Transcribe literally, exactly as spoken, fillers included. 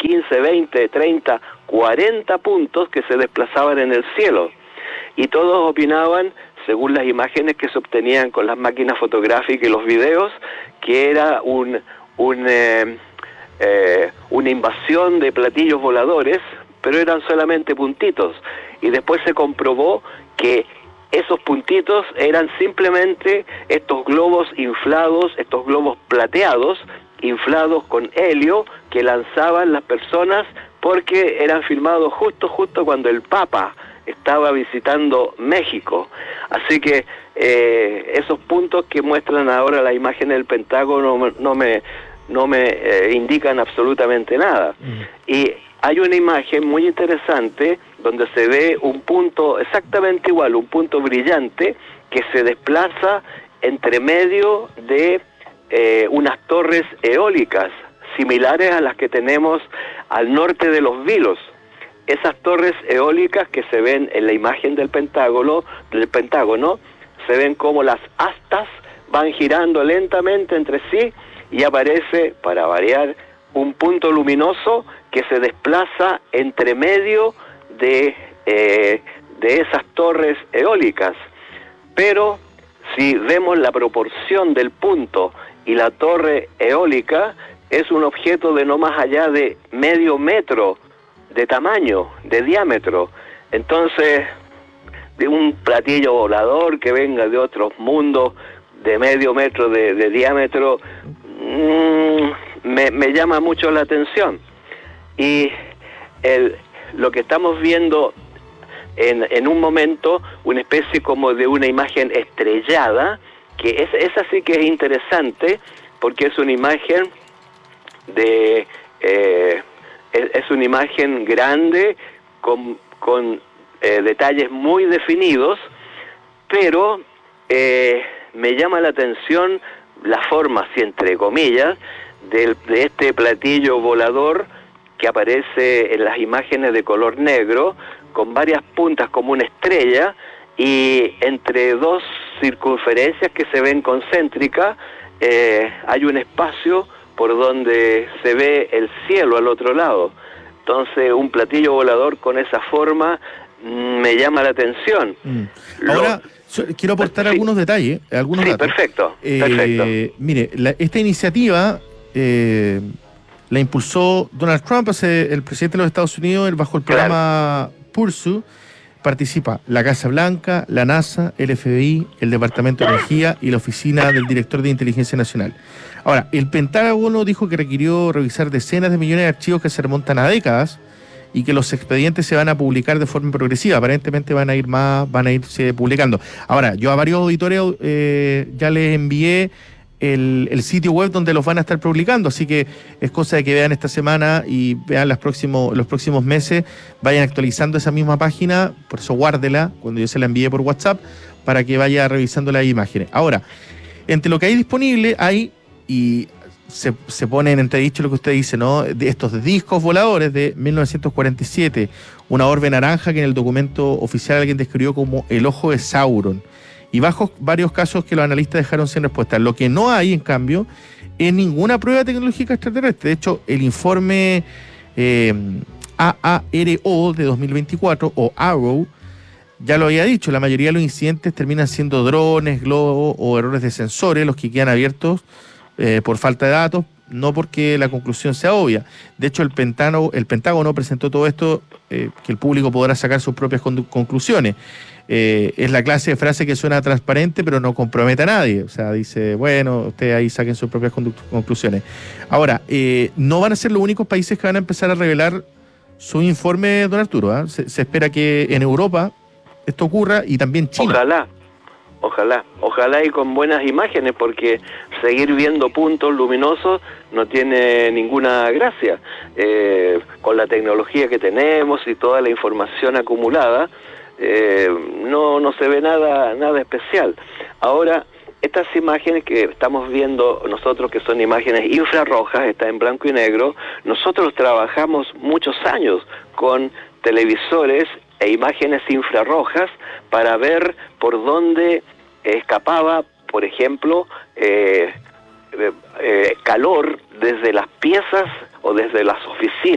quince, veinte, treinta, cuarenta puntos que se desplazaban en el cielo. Y todos opinaban, según las imágenes que se obtenían con las máquinas fotográficas y los videos, que era un, un, eh, eh, una invasión de platillos voladores, pero eran solamente puntitos. Y después se comprobó que esos puntitos eran simplemente estos globos inflados, estos globos plateados, inflados con helio, que lanzaban las personas porque eran filmados justo, justo cuando el Papa estaba visitando México. Así que eh, esos puntos que muestran ahora la imagen del Pentágono no me, no me eh, indican absolutamente nada. Mm. Y hay una imagen muy interesante donde se ve un punto exactamente igual, un punto brillante que se desplaza entre medio de eh, unas torres eólicas similares a las que tenemos al norte de los Vilos. Esas torres eólicas que se ven en la imagen del Pentágono, del Pentágono, se ven como las astas van girando lentamente entre sí y aparece, para variar, un punto luminoso que se desplaza entre medio de, eh, de esas torres eólicas. Pero si vemos la proporción del punto y la torre eólica, es un objeto de no más allá de medio metro de tamaño, de diámetro. Entonces, de un platillo volador que venga de otros mundos de medio metro de, de diámetro, mmm, me, me llama mucho la atención. Y el, lo que estamos viendo en, en un momento, una especie como de una imagen estrellada, que es, esa sí que es interesante, porque es una imagen de... Eh, es, es una imagen grande, con, con eh, detalles muy definidos, pero eh, me llama la atención la forma, si entre comillas, de, de este platillo volador que aparece en las imágenes de color negro, con varias puntas como una estrella, y entre dos circunferencias que se ven concéntricas, eh, hay un espacio por donde se ve el cielo al otro lado. Entonces, un platillo volador con esa forma mmm, me llama la atención. Mm. Ahora, Lo... quiero aportar sí. algunos detalles, algunos sí, datos. perfecto, eh, perfecto. Mire, la, esta iniciativa eh, la impulsó Donald Trump, el presidente de los Estados Unidos, bajo el programa claro. Pursu. Participa la Casa Blanca, la NASA, el F B I, el Departamento de Energía y la Oficina del Director de Inteligencia Nacional. Ahora, el Pentágono dijo que requirió revisar decenas de millones de archivos que se remontan a décadas y que los expedientes se van a publicar de forma progresiva. Aparentemente van a ir más, van a irse publicando. Ahora, yo a varios auditores eh, ya les envié El, el sitio web donde los van a estar publicando, así que es cosa de que vean esta semana y vean los próximos, los próximos meses, vayan actualizando esa misma página, por eso guárdela cuando yo se la envíe por WhatsApp, para que vaya revisando las imágenes. Ahora, entre lo que hay disponible hay, y se, se pone en entredicho lo que usted dice, ¿no?, de estos discos voladores de mil novecientos cuarenta y siete, una orbe naranja que en el documento oficial alguien describió como el ojo de Sauron, y bajo varios casos que los analistas dejaron sin respuesta. Lo que no hay, en cambio, es ninguna prueba tecnológica extraterrestre. De hecho, el informe eh, A A R O de dos mil veinticuatro, o AARO, ya lo había dicho, la mayoría de los incidentes terminan siendo drones, globos o errores de sensores los que quedan abiertos eh, por falta de datos, no porque la conclusión sea obvia. De hecho, el Pentágono, el Pentágono presentó todo esto, eh, que el público podrá sacar sus propias conclusiones. Eh, es la clase de frase que suena transparente, pero no compromete a nadie. O sea, dice, bueno, ustedes ahí saquen sus propias conclusiones. Ahora, eh, no van a ser los únicos países que van a empezar a revelar su informe, don Arturo. ¿eh? Se, se espera que en Europa esto ocurra y también China. Ojalá, ojalá, ojalá y con buenas imágenes, porque seguir viendo puntos luminosos no tiene ninguna gracia. Eh, con la tecnología que tenemos y toda la información acumulada, Eh, no no se ve nada nada especial. Ahora, estas imágenes que estamos viendo nosotros, que son imágenes infrarrojas, está en blanco y negro, nosotros trabajamos muchos años con televisores e imágenes infrarrojas para ver por dónde escapaba, por ejemplo, eh, eh, calor desde las piezas o desde las oficinas